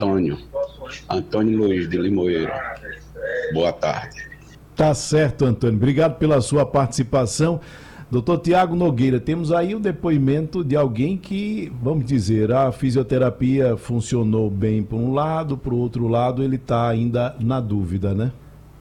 Antônio. Antônio Luiz de Limoeiro. Boa tarde. Tá certo, Antônio. Obrigado pela sua participação. Doutor Tiago Nogueira, temos aí o depoimento de alguém que, vamos dizer, a fisioterapia funcionou bem por um lado, por outro lado ele está ainda na dúvida, né?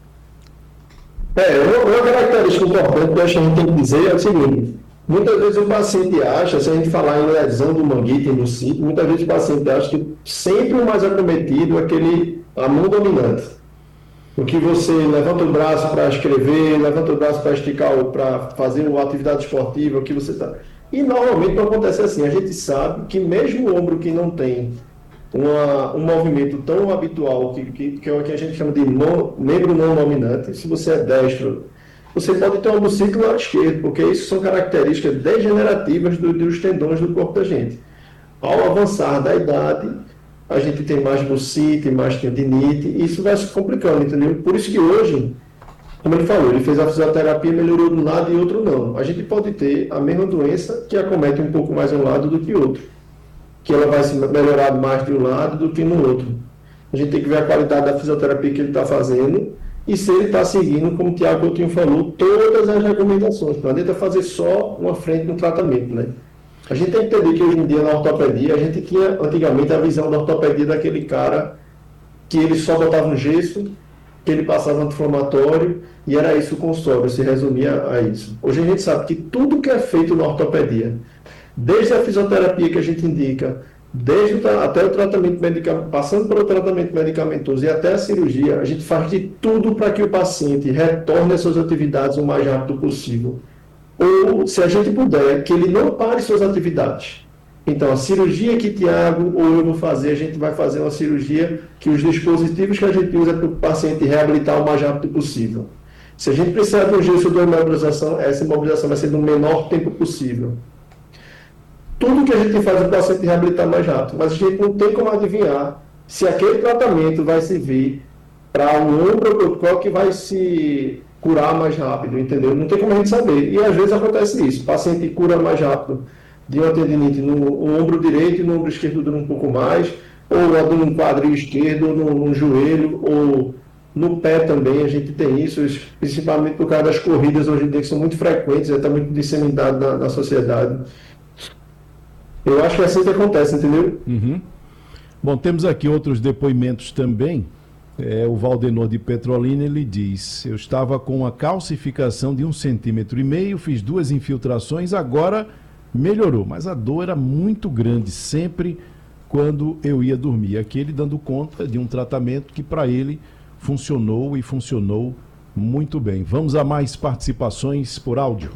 Uma característica importante que a gente tem que dizer é o seguinte: muitas vezes o paciente acha, se a gente falar em lesão do manguito e no sítio, muitas vezes o paciente acha que sempre o mais acometido é a mão dominante. O que você levanta o braço para escrever, levanta o braço para esticar, para fazer uma atividade esportiva, o que você está. E normalmente não acontece assim. A gente sabe que mesmo o ombro que não tem um movimento tão habitual, que é o que a gente chama de membro não dominante, se você é destro, você pode ter um ombro ciclo lado esquerdo, porque isso são características degenerativas dos tendões do corpo da gente. Ao avançar da idade, a gente tem mais bursite, mais tendinite, e isso vai se complicando, entendeu? Por isso que hoje, como ele falou, ele fez a fisioterapia, melhorou de um lado e outro não. A gente pode ter a mesma doença que acomete um pouco mais um lado do que outro, que ela vai se melhorar mais de um lado do que no outro. A gente tem que ver a qualidade da fisioterapia que ele está fazendo e se ele está seguindo, como o Tiago Coutinho falou, todas as recomendações. Não adianta fazer só uma frente no tratamento, né? A gente tem que entender que hoje em dia na ortopedia, a gente tinha antigamente a visão da ortopedia daquele cara que ele só botava um gesso, que ele passava anti-inflamatório e era isso o consultório, se resumia a isso. Hoje a gente sabe que tudo que é feito na ortopedia, desde a fisioterapia que a gente indica, até o tratamento medicamentoso, passando pelo tratamento medicamentoso e até a cirurgia, a gente faz de tudo para que o paciente retorne às suas atividades o mais rápido possível. Ou, se a gente puder, que ele não pare suas atividades. Então, a cirurgia que Tiago ou eu vou fazer, a gente vai fazer uma cirurgia que os dispositivos que a gente usa para o paciente reabilitar o mais rápido possível. Se a gente precisar de um gesso de imobilização, essa imobilização vai ser no menor tempo possível. Tudo que a gente faz para o paciente reabilitar mais rápido, mas a gente não tem como adivinhar se aquele tratamento vai servir para um ombro qual que vai se curar mais rápido, entendeu? Não tem como a gente saber. E às vezes acontece isso, o paciente cura mais rápido de uma tendinite no ombro direito e no ombro esquerdo dura um pouco mais, ou no quadril esquerdo, ou no joelho, ou no pé também, a gente tem isso, principalmente por causa das corridas hoje em dia, que são muito frequentes, está muito disseminado na sociedade. Eu acho que é assim que acontece, entendeu? Uhum. Bom, temos aqui outros depoimentos também. O Valdenor de Petrolina, ele diz: eu estava com uma calcificação de 1,5 cm, fiz 2 infiltrações, agora melhorou, mas a dor era muito grande sempre quando eu ia dormir. Aqui ele dando conta de um tratamento que para ele funcionou e funcionou muito bem. Vamos a mais participações por áudio.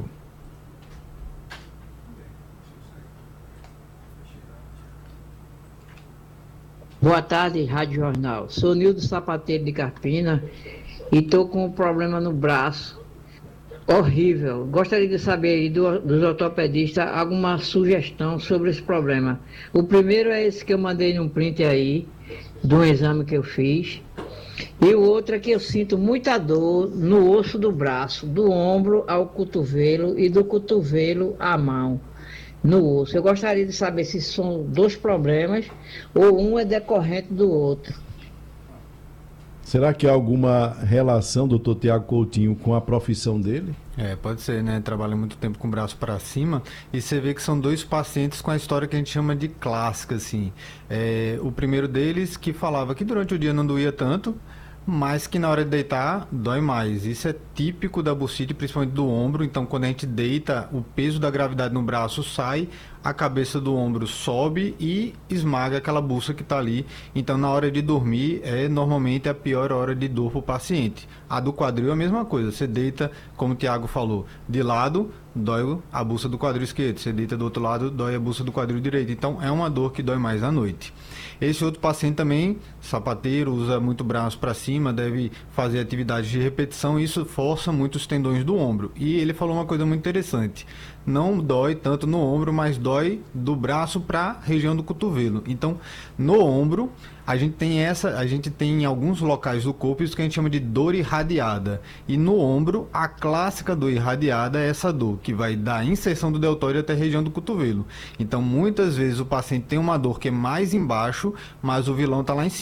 Boa tarde, Rádio Jornal. Sou Nildo Sapateiro de Carpina e estou com um problema no braço horrível. Gostaria de saber aí dos ortopedistas alguma sugestão sobre esse problema. O primeiro é esse que eu mandei num print aí, de um exame que eu fiz. E o outro é que eu sinto muita dor no osso do braço, do ombro ao cotovelo e do cotovelo à mão. No osso. Eu gostaria de saber se são 2 problemas ou um é decorrente do outro. Será que há alguma relação, doutor Tiago Coutinho, com a profissão dele? Pode ser, né? Trabalha muito tempo com o braço para cima e você vê que são 2 pacientes com a história que a gente chama de clássica, assim. O primeiro deles que falava que durante o dia não doía tanto, mas que na hora de deitar dói mais. Isso é típico da bursite, principalmente do ombro. Então, quando a gente deita, o peso da gravidade no braço sai, a cabeça do ombro sobe e esmaga aquela bursa que está ali. Então, na hora de dormir, normalmente a pior hora de dor para o paciente. A do quadril é a mesma coisa. Você deita, como o Tiago falou, de lado, dói a bursa do quadril esquerdo. Você deita do outro lado, dói a bursa do quadril direito. Então, é uma dor que dói mais à noite. Esse outro paciente também, sapateiro, usa muito braço para cima, deve fazer atividades de repetição, e isso força muito os tendões do ombro. E ele falou uma coisa muito interessante: não dói tanto no ombro, mas dói do braço para a região do cotovelo. Então, no ombro, a gente tem em alguns locais do corpo isso que a gente chama de dor irradiada. E no ombro, a clássica dor irradiada é essa dor, que vai da inserção do deltóide até a região do cotovelo. Então, muitas vezes o paciente tem uma dor que é mais embaixo, mas o vilão está lá em cima.